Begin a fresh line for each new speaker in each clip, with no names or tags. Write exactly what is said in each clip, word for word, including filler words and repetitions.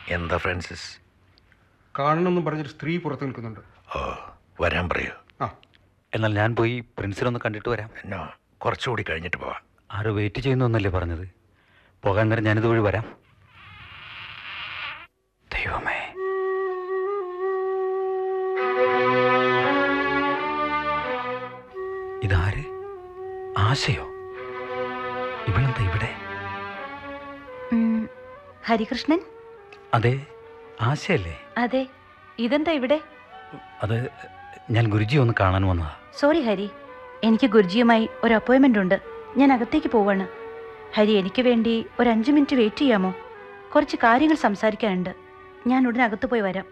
എന്താ ഫ്രാൻസിസ്?
കാണണമെന്നും പറഞ്ഞൊരു സ്ത്രീ പുറത്ത് നിൽക്കുന്നുണ്ട്.
ഓ, വരാൻ പറയൂ.
ആ,
എന്നാൽ ഞാൻ പോയി പ്രിൻസിനൊന്ന് കണ്ടിട്ട് വരാം.
എന്നോ കുറച്ചുകൂടി കഴിഞ്ഞിട്ട് പോവാം.
ആരോ വെയിറ്റ് ചെയ്യുന്നൊന്നല്ലേ പറഞ്ഞത്? പോകാൻ നേരം ഞാനിത് വഴി വരാം. ദൈവമേ, ഇതാര്? ആശയോ? ഇവളെന്താ ഇവിടെ?
ഹരികൃഷ്ണൻ?
അതെ, ആശയല്ലേ?
അതെ. ഇതെന്താ ഇവിടെ?
അത് ഞാൻ ഗുരുജി ഒന്ന് കാണാൻ വന്നതാ.
സോറി ഹരി, എനിക്ക് ഗുരുജിയുമായി ഒരു അപ്പോയിൻമെന്റ് ഉണ്ട്. ഞാൻ അകത്തേക്ക് പോവാണ്. ഹരി, എനിക്ക് വേണ്ടി ഒരു അഞ്ച് മിനിറ്റ് വെയിറ്റ് ചെയ്യാമോ? കുറച്ച് കാര്യങ്ങൾ സംസാരിക്കാനുണ്ട്. ഞാൻ ഉടനെ അകത്ത് പോയി വരാം.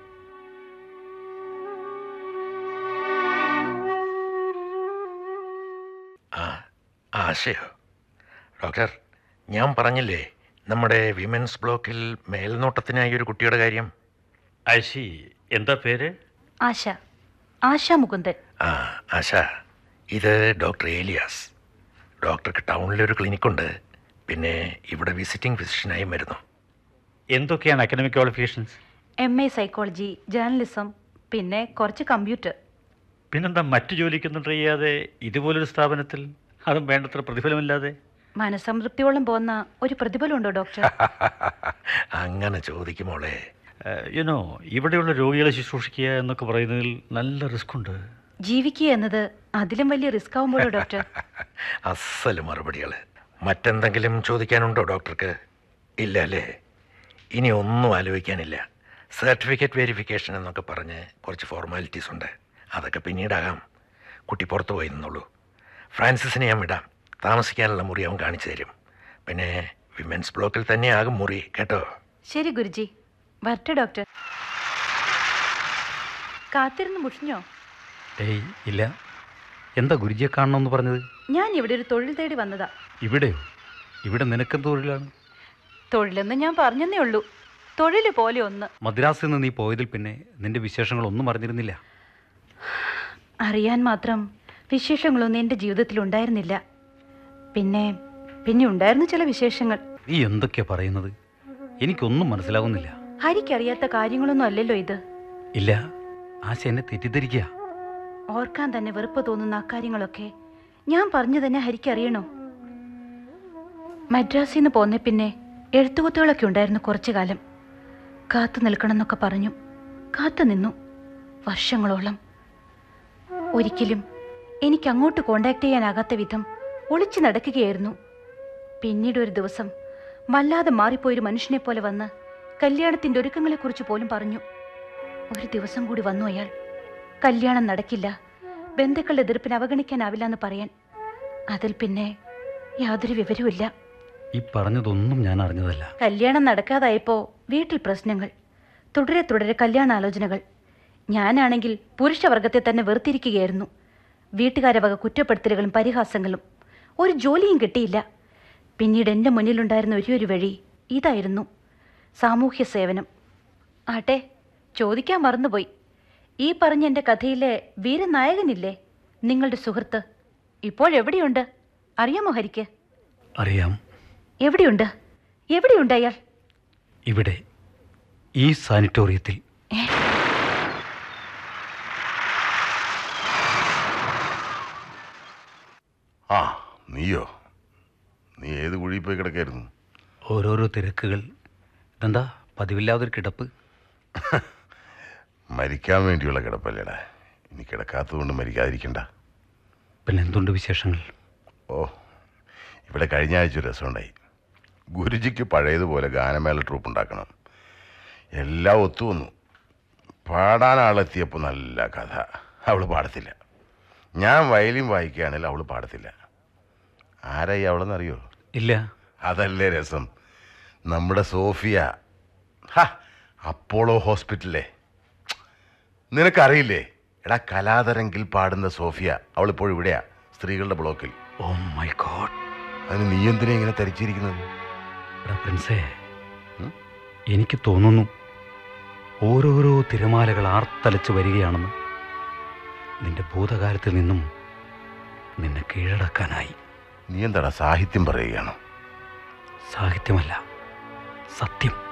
ആ, ആശയോ? ഡോക്ടർ, ഞാൻ പറഞ്ഞില്ലേ നമ്മുടെ വിമൻസ് ബ്ലോക്കിൽ മേൽനോട്ടത്തിനായി ഒരു കുട്ടിയുടെ കാര്യം.
ഐഷി, എന്താ പേര്?
ആശ. ആശ മുകുന്ദൻ.
ആ, ആശ, ഇത് ഡോക്ടർ ഏലിയാസ്. ഡോക്ടർക്ക് ടൗണിലൊരു ക്ലിനിക്കുണ്ട്. പിന്നെ ഇവിടെ വിസിറ്റിംഗ് ഫിസിഷ്യനായും വരുന്നു.
എന്തൊക്കെയാണ് academic qualifications?
M A psychology, journalism, പിന്നെ കുറച്ച് കമ്പ്യൂട്ടർ.
പിന്നെന്താ മറ്റു ജോലിക്കൊന്നും ട്രൈ ചെയ്യാതെ ഇതുപോലൊരു സ്ഥാപനത്തിൽ, അതും വേണ്ടത്ര പ്രതിഫലമില്ലാതെ?
മനസംതൃപ്തിയോളം പോകുന്ന ഒരു പ്രതിഫലമുണ്ടോ ഡോക്ടർ?
അങ്ങനെ ചോദിക്കുമോളെ.
യുനോ, ഇവിടെയുള്ള രോഗികളെ ശുശ്രൂഷിക്കുക എന്നൊക്കെ പറയുന്നതിൽ നല്ല റിസ്ക് ഉണ്ട്.
ജീവിക്കുക എന്നത് അതിലും വലിയ റിസ്ക് ആവുമ്പോഴോ ഡോക്ടർ?
അസല് മറുപടികൾ. മറ്റെന്തെങ്കിലും ചോദിക്കാനുണ്ടോ ഡോക്ടർക്ക്? ഇല്ല അല്ലേ? ഇനി ഒന്നും ആലോചിക്കാനില്ല. സർട്ടിഫിക്കറ്റ് വെരിഫിക്കേഷൻ എന്നൊക്കെ പറഞ്ഞ് കുറച്ച് ഫോർമാലിറ്റീസ് ഉണ്ട്. അതൊക്കെ പിന്നീടാകാം. കുട്ടി പുറത്തു പോയി നിന്നുള്ളൂ. ഫ്രാൻസിസിനെ ഞാൻ വിടാം. താമസിക്കാനുള്ള മുറി അവൻ കാണിച്ചു തരും. പിന്നെ വിമൻസ് ബ്ലോക്കിൽ തന്നെയാകും മുറി, കേട്ടോ?
ശരി ഗുരുജി, വരട്ടെ ഡോക്ടർ. കാത്തിരുന്ന് മുഷിഞ്ഞോ?
ഏയ് ഇല്ല. എന്താ ഗുരുജിയെ കാണണമെന്ന് പറഞ്ഞത്?
ഞാൻ ഇവിടെ ഒരു തൊഴിൽ തേടി വന്നതാ.
ഇവിടെയോ? ഇവിടെ നിനക്കെന്ത് തൊഴിലാണ്?
തൊഴിലെന്ന് ഞാൻ പറഞ്ഞതേ ഉള്ളൂ. തൊഴിൽ പോലെ ഒന്ന്.
മദ്രാസിൽ നിന്ന് നീ പോയതിൽ പിന്നെ നിന്റെ വിശേഷങ്ങളൊന്നും അറിഞ്ഞിരുന്നില്ല.
അറിയാൻ മാത്രം വിശേഷങ്ങളൊന്നും എൻ്റെ ജീവിതത്തിൽ ഉണ്ടായിരുന്നില്ല. പിന്നെ പിന്നെ ഉണ്ടായിരുന്നു ചില വിശേഷങ്ങൾ.
നീ എന്തൊക്കെയാ പറയുന്നത്? എനിക്കൊന്നും മനസ്സിലാവുന്നില്ല.
ഹരിക്കറിയാത്ത കാര്യങ്ങളൊന്നും അല്ലല്ലോ ഇത്.
ഇല്ല, ആശ എന്നെ തെറ്റിദ്ധരിക്കുക.
ഓർക്കാൻ തന്നെ വെറുപ്പ് തോന്നുന്ന ആ കാര്യങ്ങളൊക്കെ ഞാൻ പറഞ്ഞു തന്നെ ഹരിക്കറിയണോ? മദ്രാസിൽ നിന്ന് പോന്നെ പിന്നെ എഴുത്തുകുത്തുകളൊക്കെ ഉണ്ടായിരുന്നു കുറച്ചു കാലം. കാത്തു നിൽക്കണം എന്നൊക്കെ പറഞ്ഞു. കാത്തു നിന്നു വർഷങ്ങളോളം. ഒരിക്കലും എനിക്ക് അങ്ങോട്ട് കോണ്ടാക്ട് ചെയ്യാനാകാത്ത വിധം ഒളിച്ചു നടക്കുകയായിരുന്നു. പിന്നീട് ഒരു ദിവസം വല്ലാതെ മാറിപ്പോയൊരു മനുഷ്യനെ പോലെ വന്ന് കല്യാണത്തിൻ്റെ ഒരുക്കങ്ങളെക്കുറിച്ച് പോലും പറഞ്ഞു. ഒരു ദിവസം കൂടി വന്നു അയാൾ. കല്യാണം നടക്കില്ല, ബന്ധുക്കളുടെ എതിർപ്പിന് അവഗണിക്കാനാവില്ല എന്ന് പറയാൻ. അതിൽ പിന്നെ യാതൊരു വിവരവുമില്ല.
ഈ പറഞ്ഞതൊന്നും ഞാൻ അറിഞ്ഞതല്ല.
കല്യാണം നടക്കാതായപ്പോൾ വീട്ടിൽ പ്രശ്നങ്ങൾ, തുടരെ തുടരെ കല്യാണാലോചനകൾ. ഞാനാണെങ്കിൽ പുരുഷവർഗത്തെ തന്നെ വെറുത്തിരിക്കുകയായിരുന്നു. വീട്ടുകാരെ വക കുറ്റപ്പെടുത്തലുകളും പരിഹാസങ്ങളും. ഒരു ജോലിയും കിട്ടിയില്ല. പിന്നീട് എൻ്റെ മുന്നിലുണ്ടായിരുന്ന ഒരേ ഒരു വഴി ഇതായിരുന്നു, സാമൂഹ്യ സേവനം. ആട്ടെ, ചോദിക്കാൻ മറന്നുപോയി. ഈ പറഞ്ഞ എൻ്റെ കഥയിലെ വീരനായകനില്ലേ, നിങ്ങളുടെ സുഹൃത്ത്, ഇപ്പോഴെവിടെയുണ്ട് അറിയാമോ ഹരിക്ക്?
അറിയാം.
എവിടെയുണ്ട്? എവിടെയുണ്ട് അയാൾ?
ഇവിടെ, ഈ സാനിറ്റോറിയത്തിൽ.
ആ, നീയോ? നീ ഏത് കുഴി പോയി കിടക്കായിരുന്നു?
ഓരോരോ തിരക്കുകൾ. ഇതെന്താ പതിവില്ലാതൊരു കിടപ്പ്?
മരിക്കാൻ വേണ്ടിയുള്ള കിടപ്പല്ലേടാ. ഇനി കിടക്കാത്തതുകൊണ്ട് മരിക്കാതിരിക്കണ്ട.
പിന്നെ എന്തുണ്ട് വിശേഷങ്ങൾ?
ഓ, ഇവിടെ കഴിഞ്ഞ ആഴ്ച ഒരു രസമുണ്ടായി. ഗുരുജിക്ക് പഴയതുപോലെ ഗാനമേള ട്രൂപ്പ് ഉണ്ടാക്കണം. എല്ലാം ഒത്തുവന്നു. പാടാൻ ആളെത്തിയപ്പോൾ നല്ല കഥ. അവൾ പാടത്തില്ല. ഞാൻ വയലിൻ വായിക്കുകയാണെങ്കിൽ അവൾ പാടത്തില്ല. ആരായി അവളെന്നറിയോ?
ഇല്ല.
അതല്ലേ രസം. നമ്മുടെ സോഫിയ. ഹാ, അപ്പോളോ ഹോസ്പിറ്റലിലെ. നിനക്കറിയില്ലേ? എടാ, കലാതരങ്കിൽ പാടുന്ന സോഫിയ. അവളിപ്പോഴും ഇവിടെയാ, സ്ത്രീകളുടെ ബ്ലോക്കിൽ.
Oh my God.
അതിന് നീ എന്തിനാ ഇങ്ങനെ തരിച്ചിരിക്കുന്നത്?
എടാ പ്രിൻസേ, എനിക്ക് തോന്നുന്നു ഓരോരോ തിരമാലകൾ ആർത്തലച്ച് വരികയാണെന്ന്. നിന്റെ ഭൂതകാലത്തിൽ നിന്നും നിന്നെ കീഴടക്കാനായി.
നീ എന്താടാ സാഹിത്യം പറയുകയാണോ?
സാഹിത്യമല്ല, സത്യം.